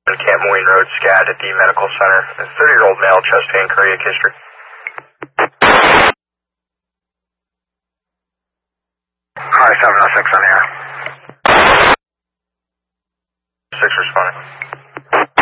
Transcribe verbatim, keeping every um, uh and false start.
Camp Moyne Road, SCAD at the medical center. A thirty-year-old male, chest pain, cardiac history. Hi, seven oh six on the air. six responding.